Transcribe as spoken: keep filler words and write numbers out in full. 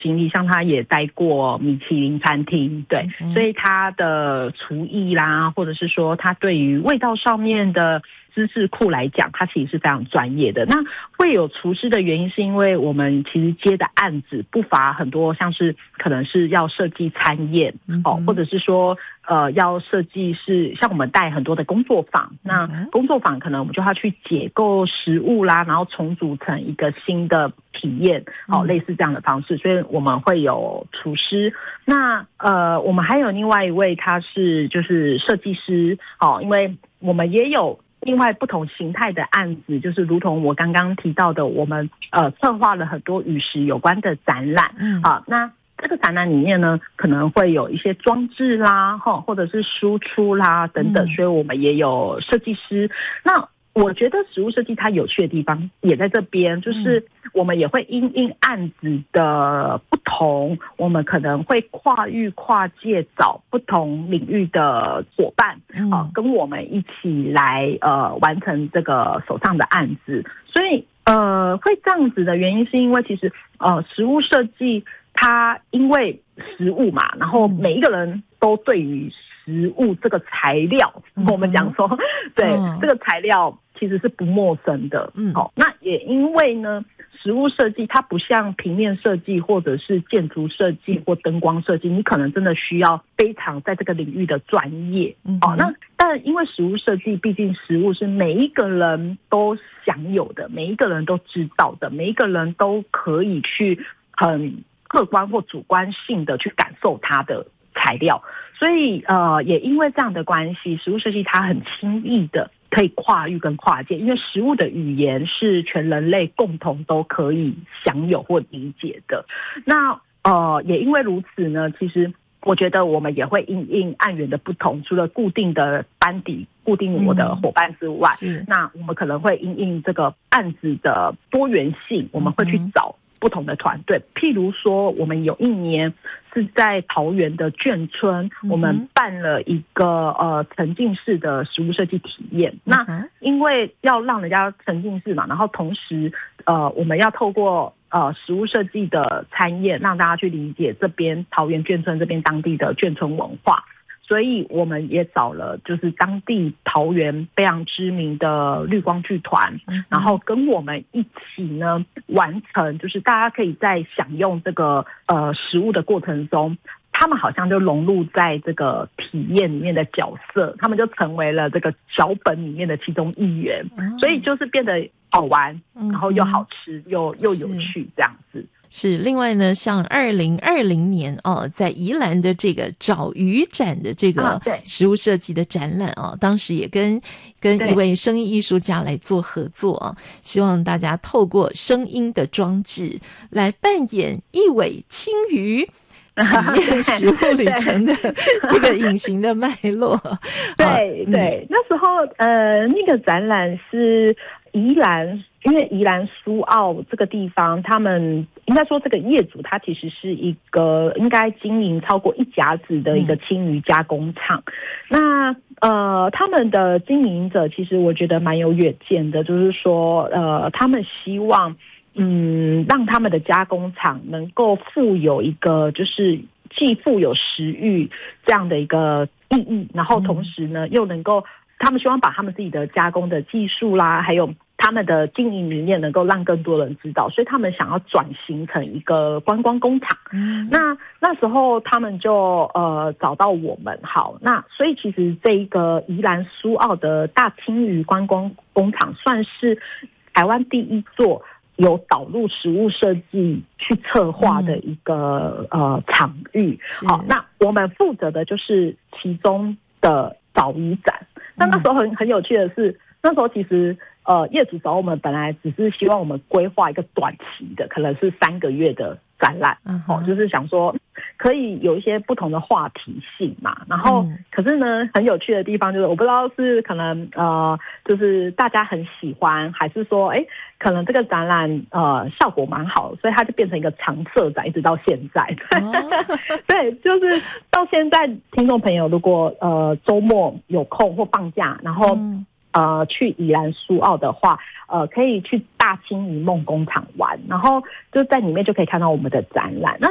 经历，像他也待过米其林餐厅，对， 嗯、 所以他的厨艺啦，或者是说他对于味道上面的知识库来讲，他其实是非常专业的。那会有厨师的原因，是因为我们其实接的案子不乏很多，像是可能是要设计餐宴、嗯、哦，或者是说呃要设计是像我们带很多的工作坊，那工作坊可能我们就要去解构食物啦，然后重组成一个新的体验，哦，类似这样的方式，所以我们会有厨师。那呃，我们还有另外一位，他是就是设计师，哦，因为我们也有另外不同形态的案子，就是如同我刚刚提到的，我们呃策划了很多与食有关的展览，嗯，啊，那这个展览里面呢，可能会有一些装置啦，或者是输出啦等等，所以我们也有设计师。那我觉得食物设计它有趣的地方也在这边，就是我们也会因应案子的不同，我们可能会跨域跨界找不同领域的伙伴，啊，跟我们一起来呃完成这个手上的案子。所以呃会这样子的原因是因为其实呃食物设计它因为食物嘛，然后每一个人都对于食物这个材料，嗯、我们讲说对、嗯、这个材料其实是不陌生的。嗯，好、哦，那也因为呢，食物设计它不像平面设计或者是建筑设计或灯光设计，你可能真的需要非常在这个领域的专业。嗯，哦，那但因为食物设计，毕竟食物是每一个人都享有的，每一个人都知道的，每一个人都可以去很客观或主观性的去感受它的材料，所以呃，也因为这样的关系，食物设计它很轻易的可以跨域跟跨界，因为食物的语言是全人类共同都可以享有或理解的。那呃，也因为如此呢，其实我觉得我们也会因应案源的不同，除了固定的班底、固定我的伙伴之外，嗯、那我们可能会因应这个案子的多元性，我们会去找不同的团队，譬如说我们有一年是在桃园的眷村，我们办了一个呃沉浸式的食物设计体验。那因为要让人家沉浸式嘛，然后同时呃我们要透过呃食物设计的参宴，让大家去理解这边桃园眷村这边当地的眷村文化。所以我们也找了就是当地桃园非常知名的绿光剧团，嗯、然后跟我们一起呢完成，就是大家可以在享用这个呃食物的过程中，他们好像就融入在这个体验里面的角色，他们就成为了这个脚本里面的其中一员，嗯、所以就是变得好玩，然后又好吃又又有趣这样子。 是，另外呢，像二零二零年哦，在宜兰的这个找鱼展的这个食物设计的展览哦，啊、当时也跟跟一位声音艺术家来做合作啊，希望大家透过声音的装置来扮演一尾青鱼。体验食物旅程的这个隐形的脉络。 对对，那时候呃，那个展览是宜兰，因为宜兰苏澳这个地方，他们应该说这个业主他其实是一个应该经营超过一甲子的一个青鱼加工厂。嗯、那呃，他们的经营者其实我觉得蛮有远见的，就是说呃，他们希望。嗯，让他们的加工厂能够富有一个就是既富有食欲这样的一个意义，然后同时呢又能够，他们希望把他们自己的加工的技术啦，还有他们的经营理念能够让更多人知道，所以他们想要转型成一个观光工厂。嗯，那那时候他们就呃找到我们，好，那所以其实这一个宜兰苏澳的大青鱼观光工厂算是台湾第一座有导入食物设计去策划的一个、嗯、呃场域。好，那我们负责的就是其中的找鱼展。那那时候很很有趣的是，那时候其实呃业主找我们本来只是希望我们规划一个短期的，可能是三个月的展览，嗯、哦，就是想说可以有一些不同的话题性嘛。然后，嗯、可是呢，很有趣的地方就是，我不知道是可能呃，就是大家很喜欢，还是说，哎，可能这个展览呃效果蛮好，所以它就变成一个常设展，一直到现在。哦、对，就是到现在，听众朋友如果呃周末有空或放假，然后。嗯呃，去宜兰苏澳的话，呃，可以去大青鱼梦工厂玩，然后就在里面就可以看到我们的展览。那